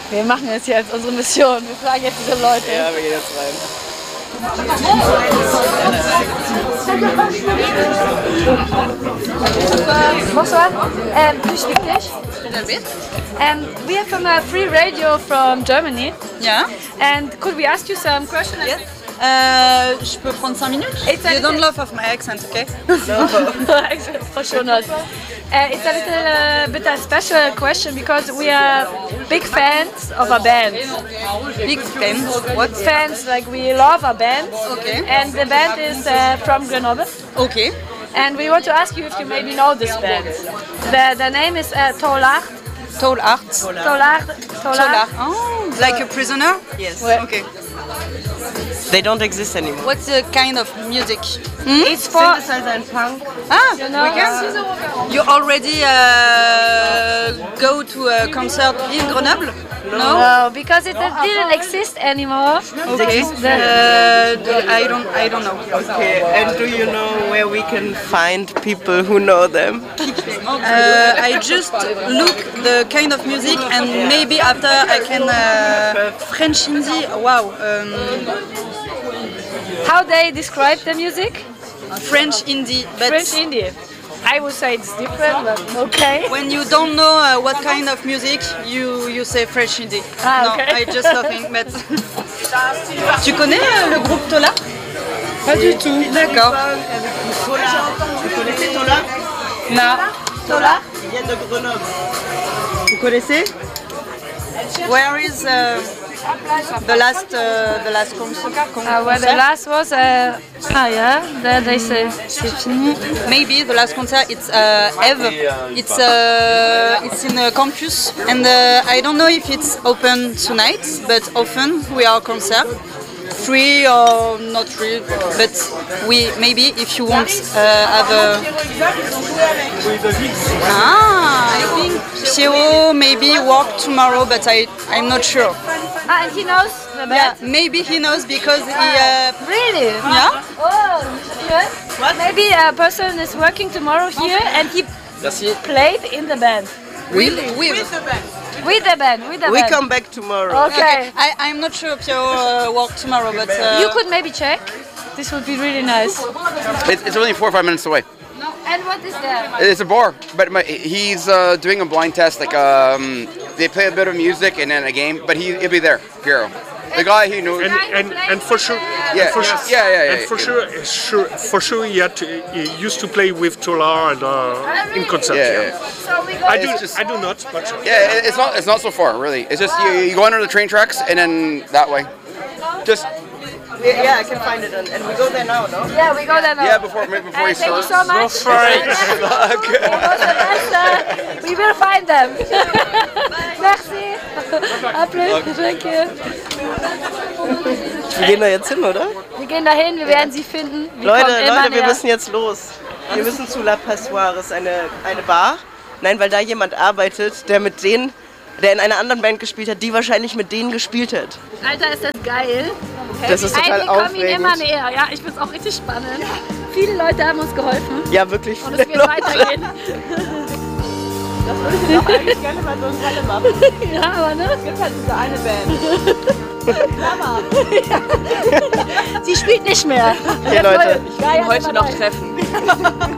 Wir machen es jetzt, unsere Mission. Wir fragen jetzt diese Leute. Ja, wir gehen jetzt rein. Bonsoir. Do you speak English? A little bit. We are from a free radio from Germany. Yeah. And could we ask you some questions? Yes. Je peux prendre 5 minutes? You don't laugh off my accent, okay? For sure not. It's a little bit a special question because we are big fans of a band. Big fans? What? Fans, like we love a band. Okay. And the band is from Grenoble. Okay. And we want to ask you if you maybe know this band. The name is Tolard. Tolard. Tolard. Oh, like a prisoner? Yes. Okay. They don't exist anymore. What's the kind of music? It's for Synthesizer and punk. Ah, know, we can. You already go to a concert in Grenoble? no, because it didn't exist anymore. Okay. I don't know. Okay, and do you know where we can find people who know them? I just look the kind of music and maybe after I can French indie. Wow. How they describe the music? French indie. But French indie. I would say it's different, but okay. when you don't know what kind of music, you say French indie. Ah, no, okay. I just nothing. But tu connais le groupe Tola? Pas du tout. D'accord. Vous connaissez Tola? Non. Tola? Ils viennent de Grenoble. Vous connaissez? Where is the last concert? Where the last was, yeah, there they say. C'est fini. Maybe the last concert it's Eve. It's in a campus and I don't know if it's open tonight, but often we are concert. Free or not free, but we maybe if you want have a Piero maybe work tomorrow, but I'm not sure. And he knows the Yeah, band? maybe he knows because he Really? yeah. Oh, yes. Maybe a person is working tomorrow here and he played in the band. Really? With the band. We come back tomorrow. Okay. I'm not sure Piero work tomorrow, but You could maybe check. This would be really nice. It's only 4 or 5 minutes away. And what is that? It's a bar, but he's doing a blind test. Like they play a bit of music and then a game, but he'll be there, Piero. The guy he knows. And for sure, Yeah, for yeah. and for sure, he used to play with Tola and in concerts. Yeah. So we go I do not, but Yeah, it's not so far really. It's just you go under the train tracks and then that way. Just Yeah, I can find it, and we go there now, no? Yeah, we go there now. before he Thank you starts. so much. We will find them. Merci. À plus. Thank you. Wir gehen da jetzt hin, oder? Wir gehen dahin, wir werden sie finden. Wir kommen Leute, immer wir näher. müssen jetzt los. Wir müssen zu La Passoires, eine Bar. Nein, weil da jemand arbeitet, der in einer anderen Band gespielt hat, die wahrscheinlich mit denen gespielt hat. Alter, ist das geil. Das ist total Wir kommen ihnen immer aufregend. näher. Ja, ich finde es auch richtig spannend. Viele Leute haben uns geholfen. Ja, wirklich Und viele es wird Leute. weitergehen. Das würde ich doch eigentlich gerne mal so eine Halle machen. Ja, aber ne? Es gibt halt diese eine Band. Mama. Sie spielt nicht mehr. Okay, Leute, ich will heute noch treffen.